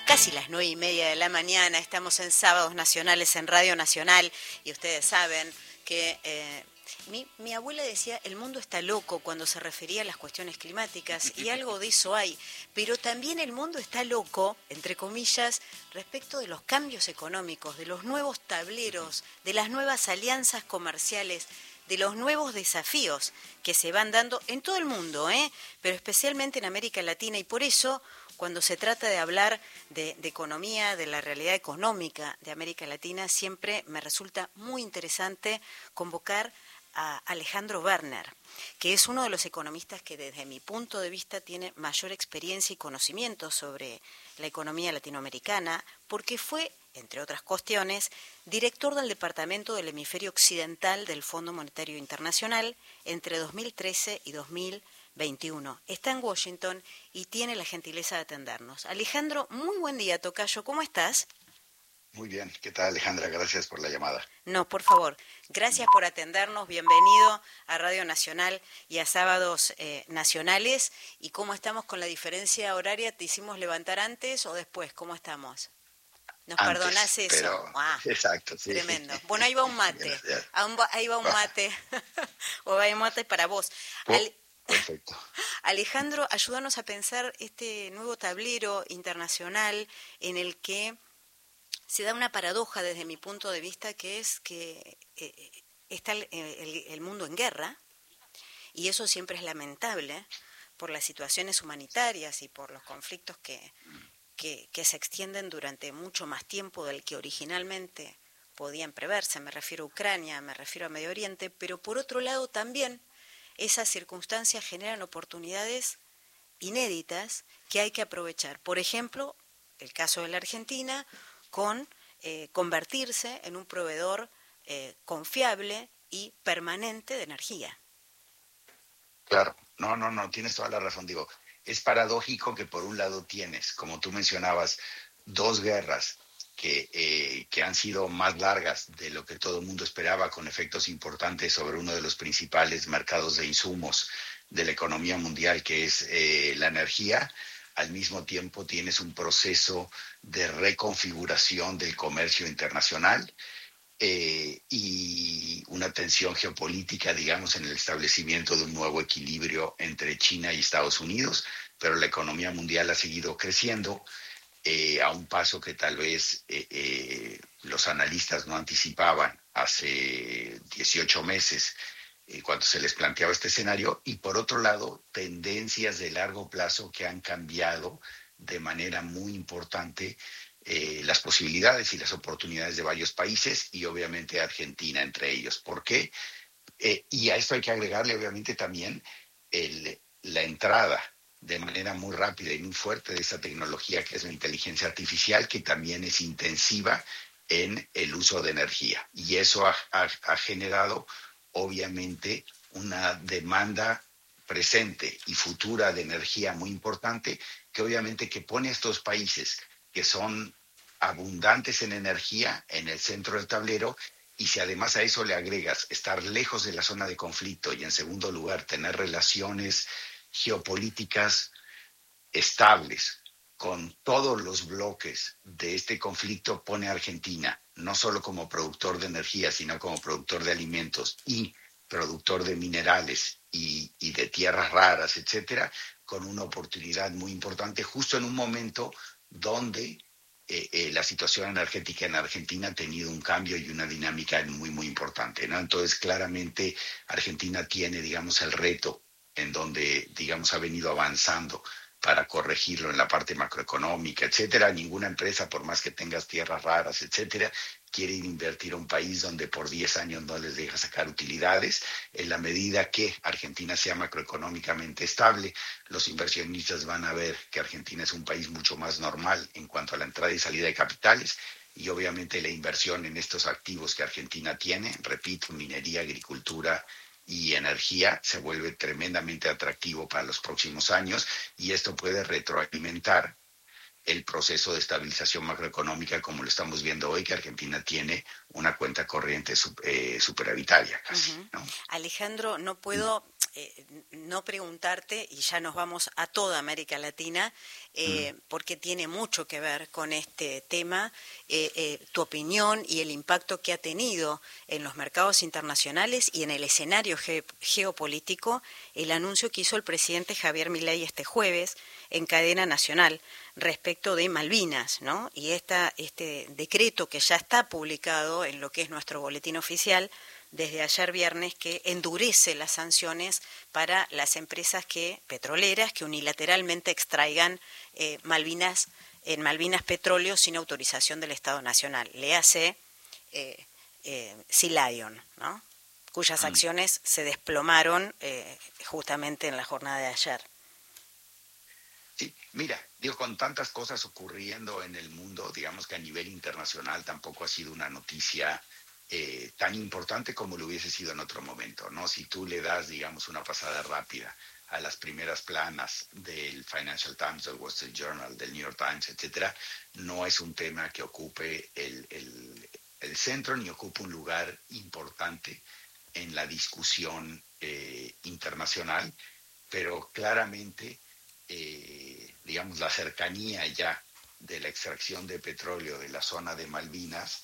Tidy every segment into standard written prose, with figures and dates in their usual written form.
casi las 9:30 de la mañana, estamos en Sábados Nacionales en Radio Nacional y ustedes saben que mi abuela decía el mundo está loco cuando se refería a las cuestiones climáticas y algo de eso hay, pero también el mundo está loco, entre comillas, respecto de los cambios económicos, de los nuevos tableros, de las nuevas alianzas comerciales, de los nuevos desafíos que se van dando en todo el mundo, pero especialmente en América Latina, y por eso cuando se trata de hablar de economía, de la realidad económica de América Latina, siempre me resulta muy interesante convocar a Alejandro Werner, que es uno de los economistas que desde mi punto de vista tiene mayor experiencia y conocimiento sobre la economía latinoamericana, porque fue, entre otras cuestiones, director del Departamento del Hemisferio Occidental del Fondo Monetario Internacional entre 2013 y 2021. Está en Washington y tiene la gentileza de atendernos. Alejandro, muy buen día, tocayo, ¿cómo estás? Muy bien, ¿qué tal, Alejandra? Gracias por la llamada. No, por favor, gracias por atendernos, bienvenido a Radio Nacional y a Sábados Nacionales. ¿Y cómo estamos con la diferencia horaria? ¿Te hicimos levantar antes o después? ¿Cómo estamos? ¿Nos Antes, perdonás eso? pero... Exacto, sí. Tremendo. Bueno, ahí va un mate. Ahí va un mate. O va un mate para vos. Perfecto. Alejandro, ayúdanos a pensar este nuevo tablero internacional en el que se da una paradoja desde mi punto de vista, que es que está el mundo en guerra, y eso siempre es lamentable por las situaciones humanitarias y por los conflictos que se extienden durante mucho más tiempo del que originalmente podían preverse. Me refiero a Ucrania, me refiero a Medio Oriente, pero por otro lado también esas circunstancias generan oportunidades inéditas que hay que aprovechar. Por ejemplo, el caso de la Argentina, con convertirse en un proveedor confiable y permanente de energía. Claro, no, tienes toda la razón. Digo, es paradójico que por un lado tienes, como tú mencionabas, dos guerras que han sido más largas de lo que todo el mundo esperaba, con efectos importantes sobre uno de los principales mercados de insumos de la economía mundial, que es la energía. Al mismo tiempo tienes un proceso de reconfiguración del comercio internacional y una tensión geopolítica, digamos, en el establecimiento de un nuevo equilibrio entre China y Estados Unidos, pero la economía mundial ha seguido creciendo a un paso que tal vez los analistas no anticipaban hace 18 meses, cuando se les planteaba este escenario, y por otro lado, tendencias de largo plazo que han cambiado de manera muy importante las posibilidades y las oportunidades de varios países y obviamente Argentina entre ellos. ¿Por qué? Y a esto hay que agregarle obviamente también la entrada de manera muy rápida y muy fuerte de esa tecnología que es la inteligencia artificial, que también es intensiva en el uso de energía. Y eso ha generado obviamente una demanda presente y futura de energía muy importante, que obviamente que pone a estos países que son abundantes en energía en el centro del tablero. Y si además a eso le agregas estar lejos de la zona de conflicto y en segundo lugar tener relaciones geopolíticas estables con todos los bloques de este conflicto, pone a Argentina no solo como productor de energía, sino como productor de alimentos y productor de minerales y de tierras raras, etcétera, con una oportunidad muy importante justo en un momento donde la situación energética en Argentina ha tenido un cambio y una dinámica muy, muy importante, ¿no? Entonces, claramente, Argentina tiene, digamos, el reto en donde, digamos, ha venido avanzando para corregirlo en la parte macroeconómica, etcétera. Ninguna empresa, por más que tengas tierras raras, etcétera, quiere invertir a un país donde por 10 años no les deja sacar utilidades. En la medida que Argentina sea macroeconómicamente estable, los inversionistas van a ver que Argentina es un país mucho más normal en cuanto a la entrada y salida de capitales, y obviamente la inversión en estos activos que Argentina tiene, repito, minería, agricultura y energía, se vuelve tremendamente atractivo para los próximos años, y esto puede retroalimentar el proceso de estabilización macroeconómica como lo estamos viendo hoy, que Argentina tiene una cuenta corriente superavitaria casi, ¿no? Alejandro, no puedo no preguntarte, y ya nos vamos a toda América Latina, porque tiene mucho que ver con este tema, tu opinión y el impacto que ha tenido en los mercados internacionales y en el escenario geopolítico el anuncio que hizo el presidente Javier Milei este jueves en cadena nacional respecto de Malvinas, ¿no? Y este decreto que ya está publicado en lo que es nuestro boletín oficial desde ayer viernes, que endurece las sanciones para las empresas petroleras que unilateralmente extraigan Malvinas petróleo sin autorización del Estado Nacional. Le hace Sea Lion, ¿no? Cuyas acciones se desplomaron justamente en la jornada de ayer. Sí, mira, con tantas cosas ocurriendo en el mundo, digamos que a nivel internacional tampoco ha sido una noticia tan importante como lo hubiese sido en otro momento, ¿no? Si tú le das, digamos, una pasada rápida a las primeras planas del Financial Times, del Wall Street Journal, del New York Times, etcétera, no es un tema que ocupe el centro ni ocupa un lugar importante en la discusión internacional, pero claramente, digamos, la cercanía ya de la extracción de petróleo de la zona de Malvinas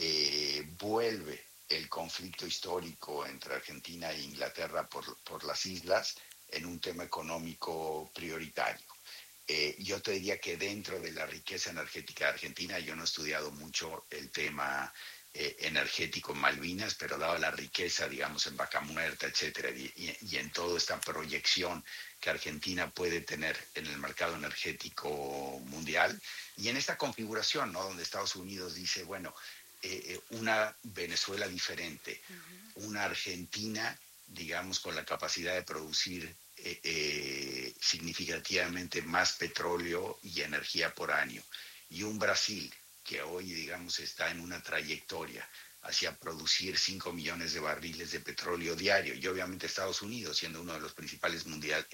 vuelve el conflicto histórico entre Argentina e Inglaterra por las islas en un tema económico prioritario. Yo te diría que dentro de la riqueza energética de Argentina, yo no he estudiado mucho el tema energético en Malvinas, pero dado la riqueza, digamos, en Vaca Muerta, etcétera, y en toda esta proyección que Argentina puede tener en el mercado energético mundial, y en esta configuración, ¿no? Donde Estados Unidos dice, bueno, una Venezuela diferente, una Argentina, digamos, con la capacidad de producir significativamente más petróleo y energía por año, y un Brasil que hoy, digamos, está en una trayectoria hacia producir 5 millones de barriles de petróleo diario, y obviamente Estados Unidos, siendo uno de los principales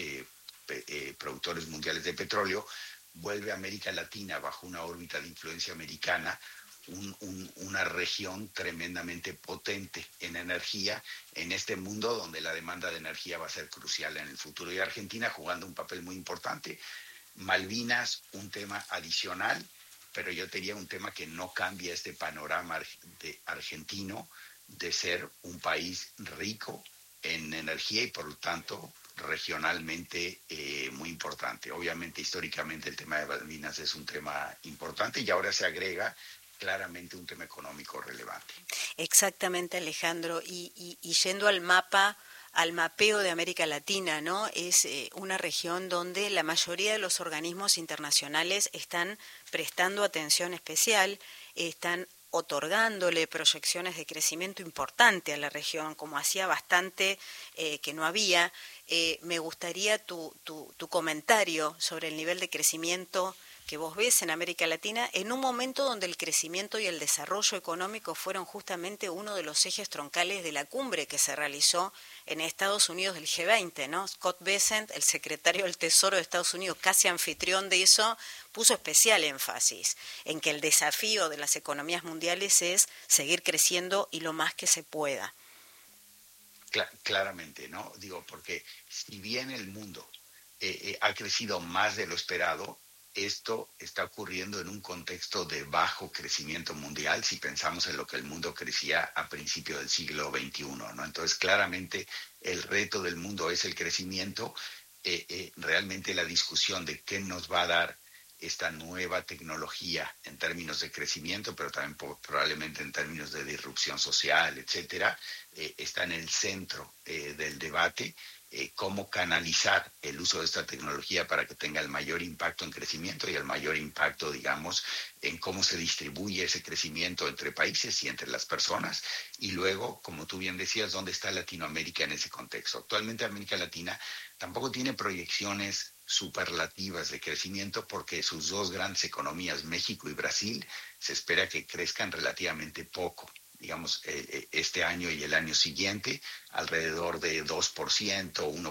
productores mundiales de petróleo, vuelve a América Latina bajo una órbita de influencia americana, una región tremendamente potente en energía en este mundo donde la demanda de energía va a ser crucial en el futuro, y Argentina jugando un papel muy importante. Malvinas, un tema adicional, pero yo te diría un tema que no cambia este panorama argentino de ser un país rico en energía y por lo tanto regionalmente muy importante. Obviamente históricamente el tema de Malvinas es un tema importante y ahora se agrega claramente un tema económico relevante. Exactamente, Alejandro, y yendo al mapeo de América Latina, ¿no? Es una región donde la mayoría de los organismos internacionales están prestando atención especial, están otorgándole proyecciones de crecimiento importante a la región, como hacía bastante que no había. Me gustaría tu comentario sobre el nivel de crecimiento que vos ves en América Latina en un momento donde el crecimiento y el desarrollo económico fueron justamente uno de los ejes troncales de la cumbre que se realizó en Estados Unidos del G20, ¿no? Scott Bessent, el secretario del Tesoro de Estados Unidos, casi anfitrión de eso, puso especial énfasis en que el desafío de las economías mundiales es seguir creciendo y lo más que se pueda. Claramente, ¿no? Digo, porque si bien el mundo ha crecido más de lo esperado, esto está ocurriendo en un contexto de bajo crecimiento mundial si pensamos en lo que el mundo crecía a principios del siglo XXI, ¿no? Entonces, claramente, el reto del mundo es el crecimiento. Realmente la discusión de qué nos va a dar esta nueva tecnología en términos de crecimiento, pero también probablemente en términos de disrupción social, etcétera, está en el centro del debate. Cómo canalizar el uso de esta tecnología para que tenga el mayor impacto en crecimiento y el mayor impacto, digamos, en cómo se distribuye ese crecimiento entre países y entre las personas. Y luego, como tú bien decías, ¿dónde está Latinoamérica en ese contexto? Actualmente América Latina tampoco tiene proyecciones superlativas de crecimiento porque sus dos grandes economías, México y Brasil, se espera que crezcan relativamente poco. Digamos, este año y el año siguiente, alrededor de 2%,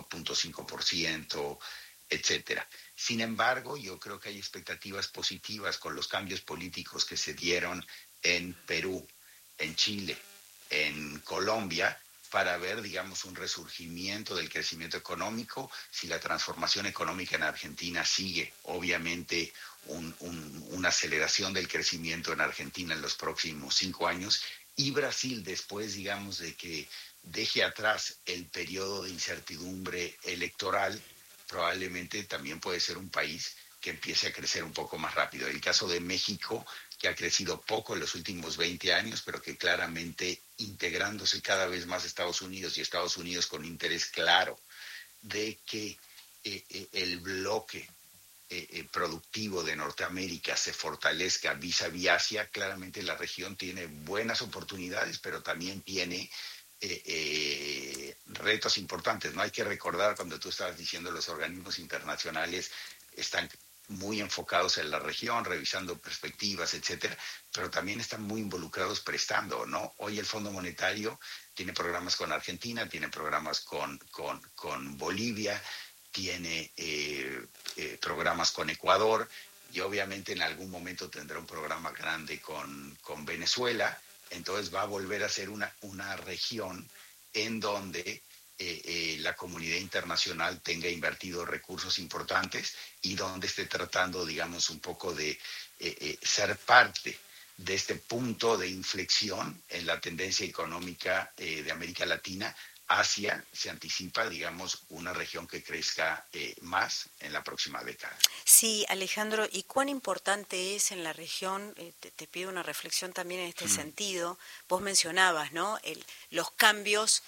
1.5%, etcétera. Sin embargo, yo creo que hay expectativas positivas con los cambios políticos que se dieron en Perú, en Chile, en Colombia, para ver, digamos, un resurgimiento del crecimiento económico, si la transformación económica en Argentina sigue, obviamente, una aceleración del crecimiento en Argentina en los próximos 5 años, y Brasil, después, digamos, de que deje atrás el periodo de incertidumbre electoral, probablemente también puede ser un país que empiece a crecer un poco más rápido. El caso de México, que ha crecido poco en los últimos 20 años, pero que claramente integrándose cada vez más a Estados Unidos, y Estados Unidos con interés claro de que el bloque productivo de Norteamérica se fortalezca vis-a-vis Asia, claramente la región tiene buenas oportunidades, pero también tiene retos importantes. No hay que recordar, cuando tú estabas diciendo, los organismos internacionales están muy enfocados en la región, revisando perspectivas, etcétera, pero también están muy involucrados prestando, ¿no? Hoy el Fondo Monetario tiene programas con Argentina, tiene programas con Bolivia, tiene programas con Ecuador, y obviamente en algún momento tendrá un programa grande con Venezuela. Entonces va a volver a ser una región en donde la comunidad internacional tenga invertido recursos importantes, y donde esté tratando, digamos, un poco de ser parte de este punto de inflexión en la tendencia económica de América Latina. Asia se anticipa, digamos, una región que crezca más en la próxima década. Sí, Alejandro, ¿y cuán importante es en la región? Te pido una reflexión también en este sentido. Vos mencionabas, ¿no? Los cambios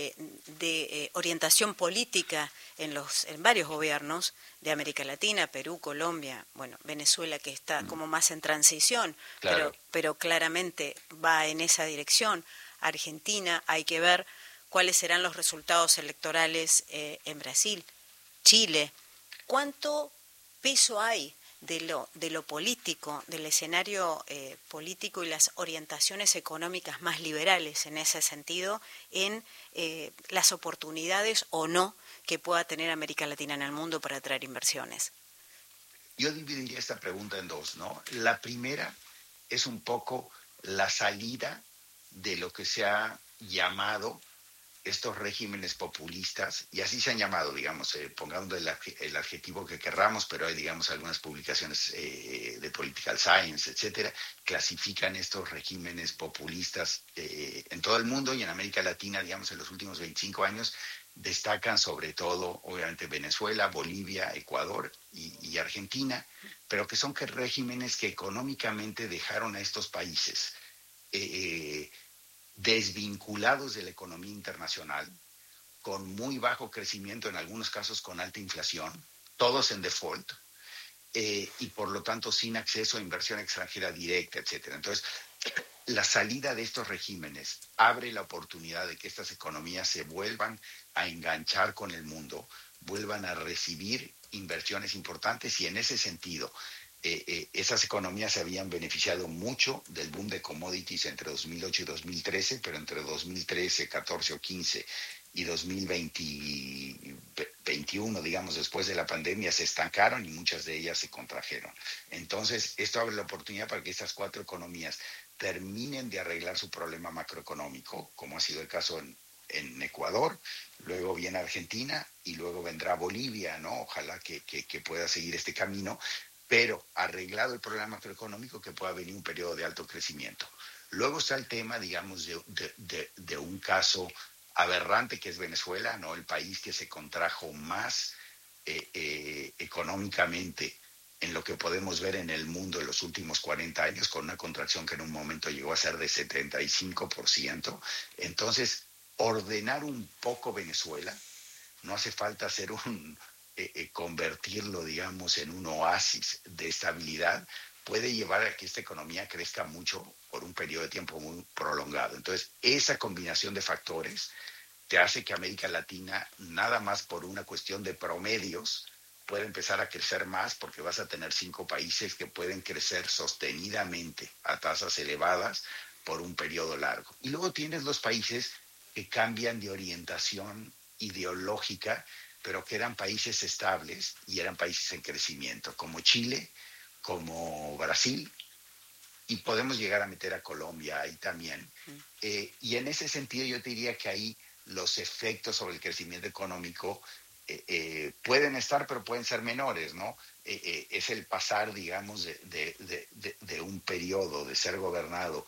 de orientación política en varios gobiernos de América Latina, Perú, Colombia, bueno, Venezuela, que está como más en transición, Claro. pero claramente va en esa dirección. Argentina, hay que ver cuáles serán los resultados electorales en Brasil, Chile. ¿Cuánto peso hay de lo político, del escenario político y las orientaciones económicas más liberales en ese sentido, en las oportunidades o no que pueda tener América Latina en el mundo para atraer inversiones? Yo dividiría esta pregunta en dos, ¿no? La primera es un poco la salida de lo que se ha llamado estos regímenes populistas, y así se han llamado, digamos, pongamos el adjetivo que querramos, pero hay, digamos, algunas publicaciones de Political Science, etcétera, clasifican estos regímenes populistas en todo el mundo, y en América Latina, digamos, en los últimos 25 años, destacan sobre todo, obviamente, Venezuela, Bolivia, Ecuador y Argentina, pero que son regímenes que económicamente dejaron a estos países desvinculados de la economía internacional, con muy bajo crecimiento, en algunos casos con alta inflación, todos en default, y por lo tanto sin acceso a inversión extranjera directa, etcétera. Entonces, la salida de estos regímenes abre la oportunidad de que estas economías se vuelvan a enganchar con el mundo, vuelvan a recibir inversiones importantes, y en ese sentido esas economías se habían beneficiado mucho del boom de commodities entre 2008 y 2013, pero entre 2013, 14 o 15 y 2021, digamos, después de la pandemia, se estancaron, y muchas de ellas se contrajeron. Entonces, esto abre la oportunidad para que estas 4 economías terminen de arreglar su problema macroeconómico, como ha sido el caso en Ecuador, luego viene Argentina y luego vendrá Bolivia, ¿no? Ojalá que pueda seguir este camino, pero arreglado el problema macroeconómico, que pueda venir un periodo de alto crecimiento. Luego está el tema, digamos, de un caso aberrante, que es Venezuela, ¿no? El país que se contrajo más económicamente en lo que podemos ver en el mundo en los últimos 40 años, con una contracción que en un momento llegó a ser de 75%. Entonces, ordenar un poco Venezuela, no hace falta hacer convertirlo, digamos, en un oasis de estabilidad, puede llevar a que esta economía crezca mucho por un periodo de tiempo muy prolongado. Entonces, esa combinación de factores te hace que América Latina, nada más por una cuestión de promedios, puede empezar a crecer más, porque vas a tener 5 países que pueden crecer sostenidamente a tasas elevadas por un periodo largo. Y luego tienes los países que cambian de orientación ideológica, pero que eran países estables y eran países en crecimiento, como Chile, como Brasil, y podemos llegar a meter a Colombia ahí también. Y en ese sentido yo te diría que ahí los efectos sobre el crecimiento económico pueden estar, pero pueden ser menores, ¿no? Es el pasar, digamos, de un periodo de ser gobernado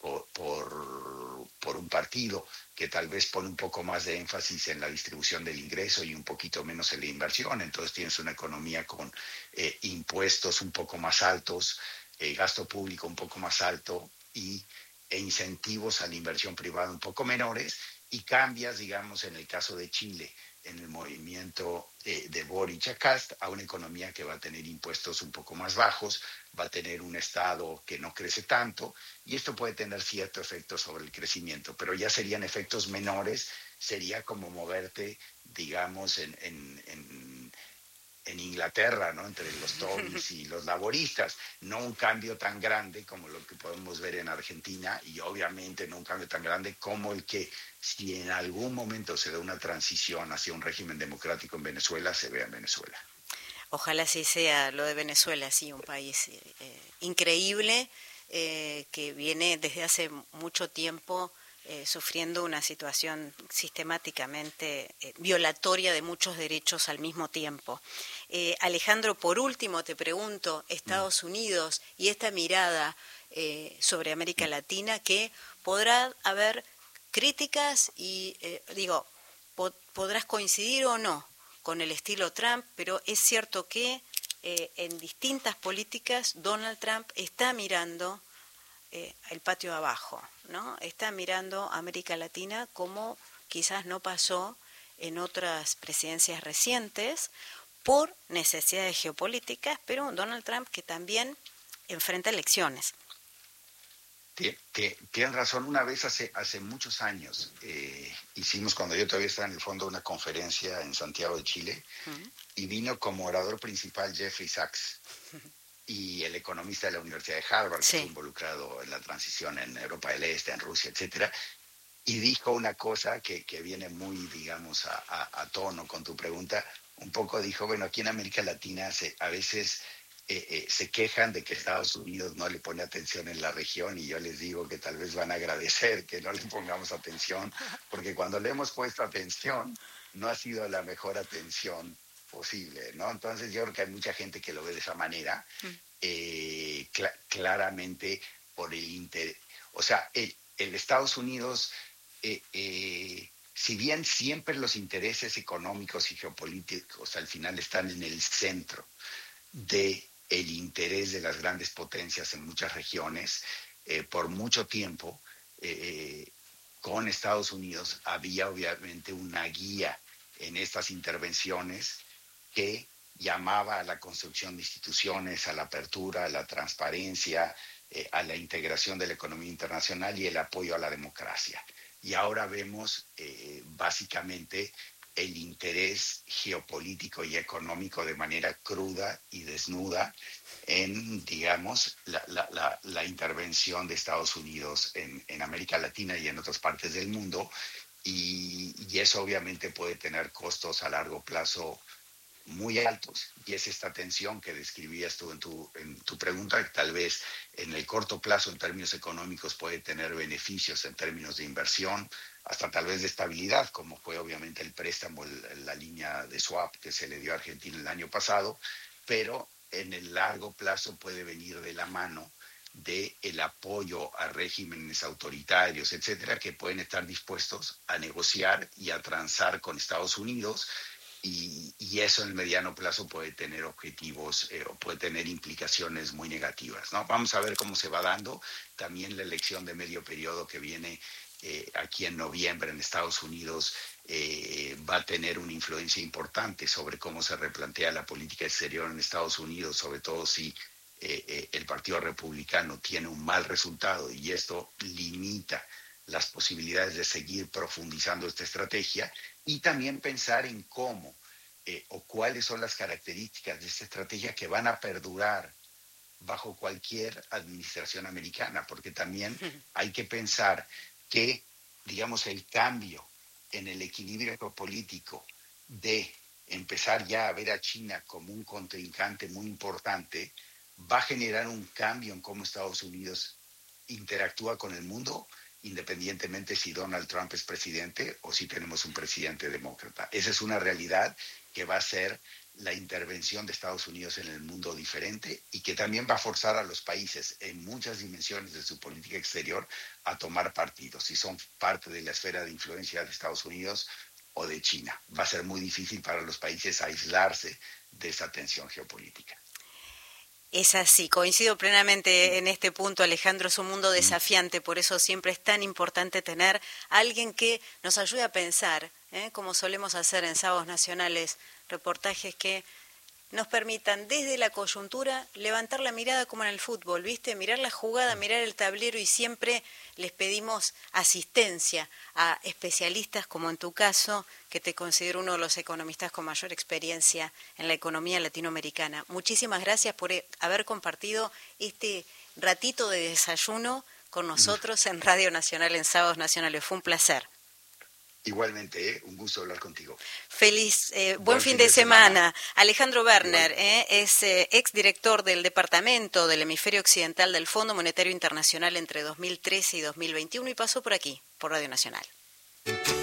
por un partido que tal vez pone un poco más de énfasis en la distribución del ingreso y un poquito menos en la inversión. Entonces tienes una economía con impuestos un poco más altos, gasto público un poco más alto e incentivos a la inversión privada un poco menores, y cambias, digamos, en el caso de Chile, en el movimiento de Boric a Kast, a una economía que va a tener impuestos un poco más bajos, va a tener un Estado que no crece tanto, y esto puede tener cierto efecto sobre el crecimiento, pero ya serían efectos menores, sería como moverte, digamos, en Inglaterra, ¿no? Entre los Tories y los laboristas, no un cambio tan grande como lo que podemos ver en Argentina, y obviamente no un cambio tan grande como el que, si en algún momento se da una transición hacia un régimen democrático en Venezuela, se vea en Venezuela. Ojalá sí sea lo de Venezuela, sí, un país increíble que viene desde hace mucho tiempo sufriendo una situación sistemáticamente violatoria de muchos derechos al mismo tiempo. Alejandro, por último te pregunto, Estados Unidos y esta mirada sobre América Latina, que podrá haber críticas y, podrás coincidir o no con el estilo Trump, pero es cierto que en distintas políticas Donald Trump está mirando el patio de abajo, ¿no? Está mirando a América Latina como quizás no pasó en otras presidencias recientes por necesidades geopolíticas, pero Donald Trump que también enfrenta elecciones. Tienes razón. Una vez hace muchos años hicimos, cuando yo todavía estaba en el fondo, una conferencia en Santiago de Chile, y vino como orador principal Jeffrey Sachs, y el economista de la Universidad de Harvard, Sí. que estuvo involucrado en la transición en Europa del Este, en Rusia, etcétera, y dijo una cosa que viene muy, digamos, a tono con tu pregunta. Un poco dijo, bueno, aquí en América Latina a veces se quejan de que Estados Unidos no le pone atención en la región, y yo les digo que tal vez van a agradecer que no le pongamos atención, porque cuando le hemos puesto atención no ha sido la mejor atención posible, ¿no? Entonces yo creo que hay mucha gente que lo ve de esa manera, claramente por el interés. O sea, el Estados Unidos, si bien siempre los intereses económicos y geopolíticos al final están en el centro de el interés de las grandes potencias en muchas regiones, por mucho tiempo con Estados Unidos había obviamente una guía en estas intervenciones que llamaba a la construcción de instituciones, a la apertura, a la transparencia, a la integración de la economía internacional y el apoyo a la democracia. Y ahora vemos básicamente el interés geopolítico y económico de manera cruda y desnuda en, digamos, la intervención de Estados Unidos en América Latina y en otras partes del mundo, y eso obviamente puede tener costos a largo plazo muy altos, y es esta tensión que describías tú en tu pregunta, que tal vez en el corto plazo en términos económicos puede tener beneficios en términos de inversión, hasta tal vez de estabilidad, como fue obviamente el préstamo, la línea de swap que se le dio a Argentina el año pasado, pero en el largo plazo puede venir de la mano de el apoyo a regímenes autoritarios, etcétera, que pueden estar dispuestos a negociar y a transar con Estados Unidos. Y eso en el mediano plazo puede tener objetivos o puede tener implicaciones muy negativas, ¿no? Vamos a ver cómo se va dando. También la elección de medio periodo que viene aquí en noviembre en Estados Unidos va a tener una influencia importante sobre cómo se replantea la política exterior en Estados Unidos, sobre todo si el Partido Republicano tiene un mal resultado, y esto limita las posibilidades de seguir profundizando esta estrategia, y también pensar en cómo o cuáles son las características de esta estrategia que van a perdurar bajo cualquier administración americana, porque también hay que pensar que, digamos, el cambio en el equilibrio geopolítico de empezar ya a ver a China como un contrincante muy importante va a generar un cambio en cómo Estados Unidos interactúa con el mundo independientemente si Donald Trump es presidente o si tenemos un presidente demócrata. Esa es una realidad que va a ser la intervención de Estados Unidos en el mundo diferente y que también va a forzar a los países en muchas dimensiones de su política exterior a tomar partido, si son parte de la esfera de influencia de Estados Unidos o de China. Va a ser muy difícil para los países aislarse de esa tensión geopolítica. Es así, coincido plenamente en este punto, Alejandro, es un mundo desafiante, por eso siempre es tan importante tener a alguien que nos ayude a pensar, como solemos hacer en Sábados Nacionales, reportajes que nos permitan desde la coyuntura levantar la mirada como en el fútbol, ¿viste? Mirar la jugada, mirar el tablero y siempre les pedimos asistencia a especialistas como en tu caso, que te considero uno de los economistas con mayor experiencia en la economía latinoamericana. Muchísimas gracias por haber compartido este ratito de desayuno con nosotros en Radio Nacional, en Sábados Nacionales. Fue un placer. Igualmente, un gusto hablar contigo. Feliz, buen fin de semana. Alejandro Werner es exdirector del Departamento del Hemisferio Occidental del Fondo Monetario Internacional entre 2013 y 2021 y pasó por aquí, por Radio Nacional.